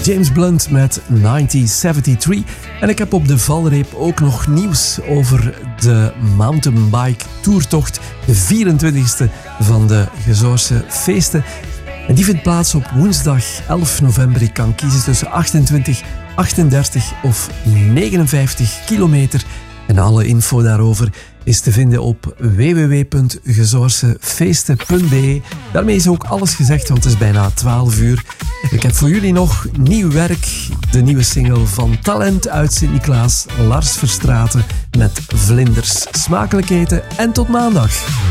James Blunt met 1973. En ik heb op de valreep ook nog nieuws over de mountainbike toertocht. De 24e van de Gezoorse feesten. En die vindt plaats op woensdag 11 november. Ik kan kiezen tussen 28, 38 of 59 kilometer. En alle info daarover is te vinden op www.gezoorsefeesten.be. Daarmee is ook alles gezegd, want het is bijna 12 uur. Ik heb voor jullie nog nieuw werk. De nieuwe single van Talent uit Sint-Niklaas, Lars Verstraeten met Vlinders. Smakelijk eten en tot maandag.